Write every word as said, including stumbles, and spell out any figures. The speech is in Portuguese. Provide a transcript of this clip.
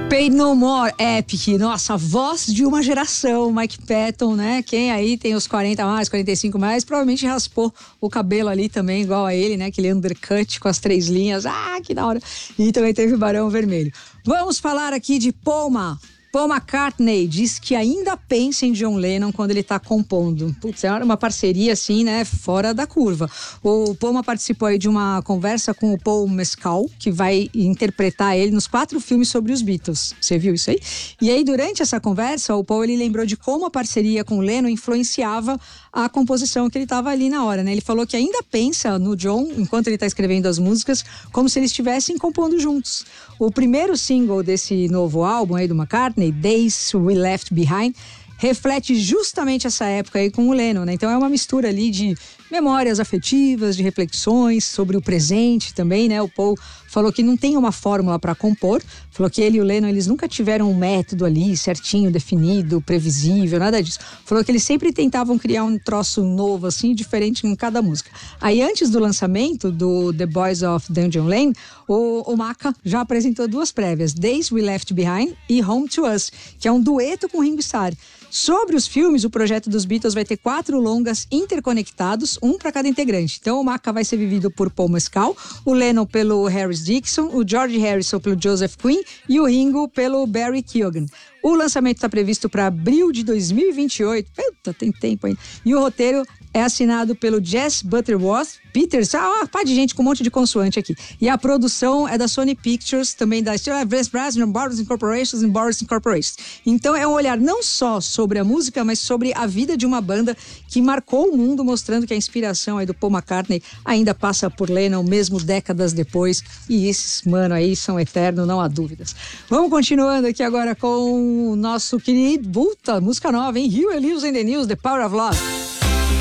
Paid No More, Epic, nossa, voz de uma geração, Mike Patton, né? Quem aí tem os quarenta mais, quarenta e cinco mais, provavelmente raspou o cabelo ali também, igual a ele, né? Aquele undercut com as três linhas, ah, que da hora. E também teve Barão Vermelho. Vamos falar aqui de Paul Paul McCartney diz que ainda pensa em John Lennon quando ele tá compondo. Putz, é uma parceria assim, né, fora da curva. O Paul participou aí de uma conversa com o Paul Mescal, que vai interpretar ele nos quatro filmes sobre os Beatles. Você viu isso aí? E aí, durante essa conversa, o Paul, ele lembrou de como a parceria com o Lennon influenciava a composição que ele tava ali na hora, né? Ele falou que ainda pensa no John, enquanto ele tá escrevendo as músicas, como se eles estivessem compondo juntos. O primeiro single desse novo álbum aí do McCartney, Days We Left Behind, reflete justamente essa época aí com o Lennon, né? Então é uma mistura ali de memórias afetivas, de reflexões sobre o presente também, né? O Paul falou que não tem uma fórmula para compor, falou que ele e o Lennon, eles nunca tiveram um método ali certinho, definido, previsível, nada disso. Falou que eles sempre tentavam criar um troço novo, assim, diferente em cada música. Aí, antes do lançamento do The Boys of Dungeon Lane, o, o Maca já apresentou duas prévias, Days We Left Behind e Home to Us, que é um dueto com Ringo Starr. Sobre os filmes, o projeto dos Beatles vai ter quatro longas interconectados, um para cada integrante. Então, o Maca vai ser vivido por Paul Mescal, o Lennon pelo Harris Dixon, o George Harrison pelo Joseph Quinn e o Ringo pelo Barry Keoghan. O lançamento está previsto para abril de dois mil e vinte e oito. Puta, tem tempo ainda. E o roteiro é assinado pelo Jess Butterworth Peters, ah, uma pá de gente com um monte de consoante aqui. E a produção é da Sony Pictures, também da Brass Brass, Borders Incorporations e Borders Incorporations. Então é um olhar não só sobre a música, mas sobre a vida de uma banda que marcou o mundo, mostrando que a inspiração aí do Paul McCartney ainda passa por Lennon, mesmo décadas depois. E esses, mano, aí são eternos, não há dúvidas. Vamos continuando aqui agora com o nosso querido, puta, música nova, hein? Hugh Lewis and the News, The Power of Love.